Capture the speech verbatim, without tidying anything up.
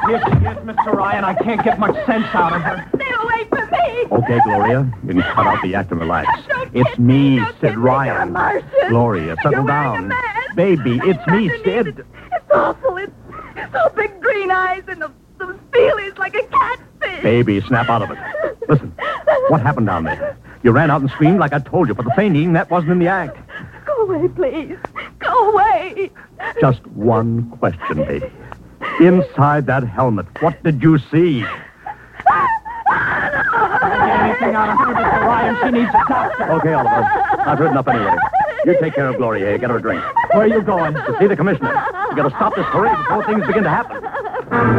Here she is, Mister Ryan. I can't get much sense out of her. Stay away from me. Okay, Gloria. You can cut out the act and relax. Don't It's kiss me, Don't Sid kiss me, Ryan. you're Martian. Gloria, settle You're wearing down. a mask. Baby, it's me, Underneath Sid. It's, it's awful. It's so big green eyes and the, those feelings like a catfish. Baby, snap out of it. Listen, what happened down there? You ran out and screamed like I told you, but the fainting, that wasn't in the act. Go away, please. Go away. Just one question, baby. Inside that helmet, what did you see? Anything out of her, Mister Ryan, she needs a doctor. Okay, Oliver. I've heard enough anyway. You take care of Gloria here. Get her a drink. Where are you going? To see the commissioner. You gotta stop this parade before things begin to happen.